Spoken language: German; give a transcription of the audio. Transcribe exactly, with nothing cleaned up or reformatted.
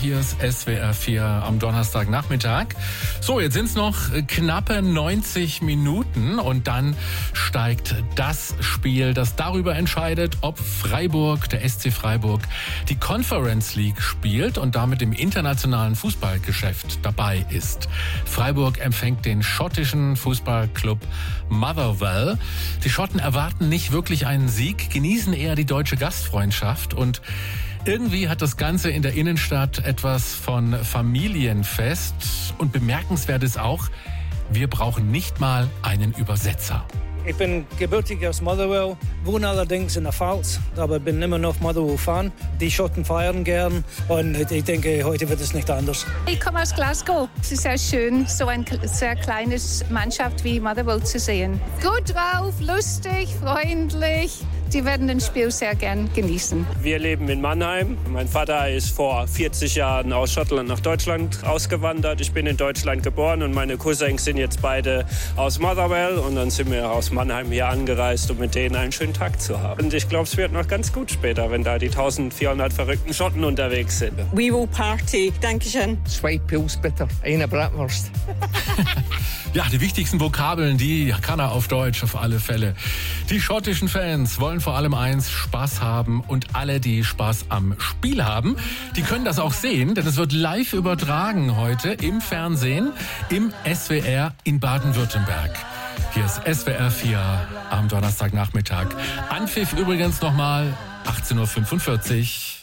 hier ist S W R vier am Donnerstagnachmittag. So, jetzt sind es noch knappe neunzig Minuten und dann steigt das Spiel, das darüber entscheidet, ob Freiburg, der S C Freiburg, die Conference League spielt und damit im internationalen Fußballgeschäft dabei ist. Freiburg empfängt den schottischen Fußballclub Motherwell. Die Schotten erwarten nicht wirklich einen Sieg, genießen eher die deutsche Gastfreundschaft und irgendwie hat das Ganze in der Innenstadt etwas von Familienfest und bemerkenswert ist auch, wir brauchen nicht mal einen Übersetzer. Ich bin gebürtig aus Motherwell, wohne allerdings in der Pfalz, aber bin immer noch Motherwell-Fan. Die Schotten feiern gern und ich denke, heute wird es nicht anders. Ich komme aus Glasgow. Es ist sehr schön, so eine sehr kleine Mannschaft wie Motherwell zu sehen. Gut drauf, lustig, freundlich. Die werden das Spiel sehr gern genießen. Wir leben in Mannheim. Mein Vater ist vor vierzig Jahren aus Schottland nach Deutschland ausgewandert. Ich bin in Deutschland geboren und meine Cousins sind jetzt beide aus Motherwell. Und dann sind wir aus Mannheim hier angereist, um mit denen einen schönen Tag zu haben. Und ich glaube, es wird noch ganz gut später, wenn da die eintausendvierhundert verrückten Schotten unterwegs sind. We will party. Dankeschön. Zwei Pils bitte, eine Bratwurst. Ja, die wichtigsten Vokabeln, die kann er auf Deutsch auf alle Fälle. Die schottischen Fans wollen vor allem eins, Spaß haben und alle, die Spaß am Spiel haben, die können das auch sehen, denn es wird live übertragen heute im Fernsehen im S W R in Baden-Württemberg. Hier ist S W R vier am Donnerstagnachmittag. Anpfiff übrigens nochmal achtzehn Uhr fünfundvierzig.